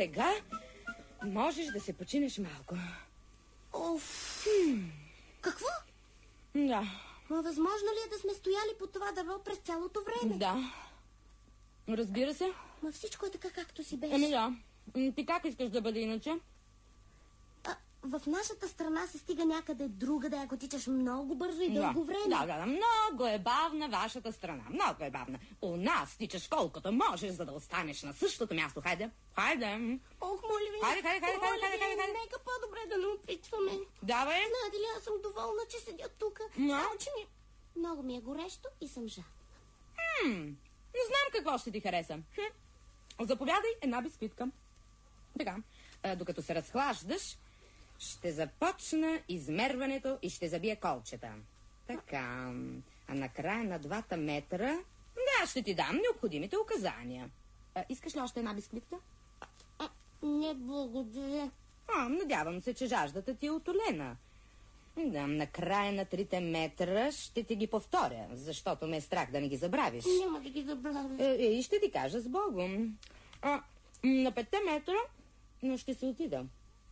сега можеш да се починеш малко. Оф! Какво? Да. Възможно ли е да сме стояли по това дърво през цялото време? Да. Разбира се. Ма всичко е така, както си беше. Ами да. Ти как искаш да бъде иначе? В нашата страна се стига някъде другаде, ако тичаш много бързо и дълго време. Да. Много е бавна вашата страна. Много е бавна. У нас тичаш колкото можеш, за да останеш на същото място. Хайде. Ох, моля ви. Хайде. Нека по-добре да не опитваме. Давай. Знаете ли, аз съм доволна, че седя тук. Само, че много ми е горещо и съм жадна. Не знам какво ще ти хареса. Заповядай една бисквитка. Така, докато се разхлаждаш, ще започна измерването и ще забия колчета. Така, а накрая на 2 метра, ще ти дам необходимите указания. Искаш ли още една бисквитка? Не, благодаря. Надявам се, че жаждата ти е утолена. Да, накрая на 3 метра ще ти ги повторя, защото ме е страх да не ги забравиш. Няма да ги забравя. И ще ти кажа с Богом. На 5 метра, но ще се отида.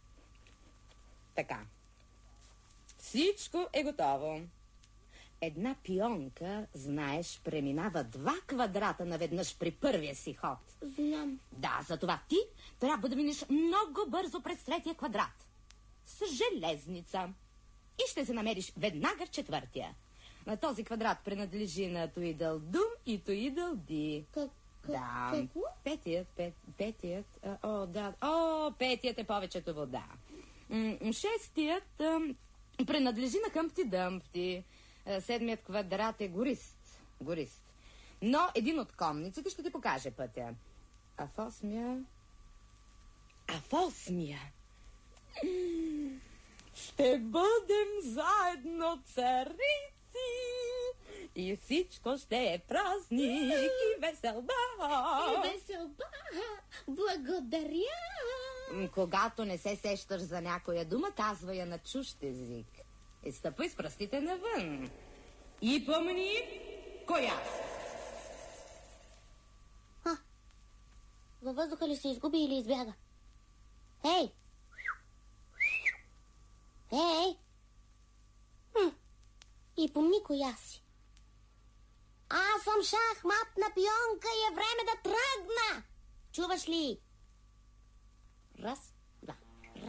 Така. Всичко е готово. Една пионка, знаеш, преминава 2 квадрата наведнъж при първия си ход. Знам. Да, затова ти трябва да минеш много бързо през 3-я квадрат. С железница. И ще се намериш веднага в 4-я. На този квадрат принадлежи на Туидълдум и Туидълди. Да. Какво? Петият. Петият е повечето вода. 6-тият принадлежи на Хъмпти Дъмпти. 7-ият квадрат е горист. Но един от конниците ще ти покаже пътя. А в 8-я ще бъдем заедно царици и всичко ще е празник и веселба. Благодаря. Когато не се сещаш за някоя дума, казва я на чужд език. И стъпай с пръстите навън. И помни, коя? Във въздуха ли се изгуби или избяга? Ей! И помни коя си. Аз съм шахматна пионка и е време да тръгна. Чуваш ли? Раз,